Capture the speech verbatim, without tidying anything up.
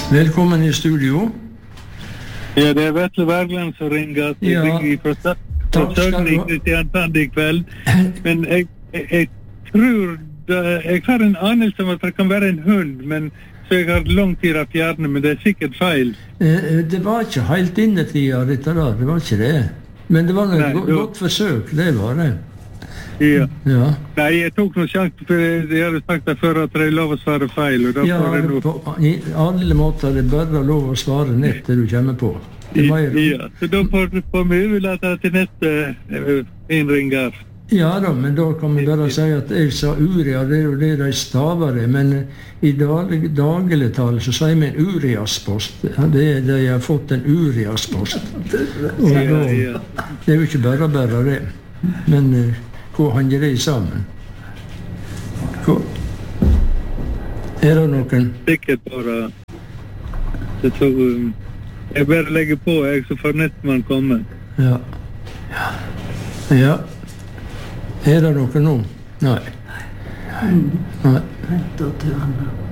Velkommen i studio. Ja, det er Vetle Bergland som ringer. Jeg Ja. ringer fra Stø- fra Takk skal Støgn du i ha. Kristiansand i kveld. Men jeg, jeg, jeg tror det, jeg har en anelse om at det kan være en hund, men så jeg har lang tid å fjerne, men det er sikkert feil. Eh, Det var ikke helt innetida dette da, det var ikke det. Men det var noe Nei, go- jo. godt forsøk, det var det. Ja. Ja, Nei, jeg tok noe sjanse, for jeg hadde sagt det før at det er lov å svare feil, og da ja får jeg noe. på i alle måter det er bare lov å svare nett det du kommer på. Det er mer, Ja, så da får, får vi overlate til neste eh, innringer. ja da, men da kan vi bare si at jeg sa uria, det er jo det de staver det, men eh, i dag, dagligtale så sier vi en uriaspost. Ja, det er de har fått en uriaspost. Og Ja, da, ja. det er jo ikke bare bare det. Men eh, hvor henger det sammen? Hvor? Er det noen? Sikkert bare det tog, um, jeg bare legger på, jeg, så får nestemann komme. Ja. Ja. Er det noe nå? Nei. Nei. Vent da til han.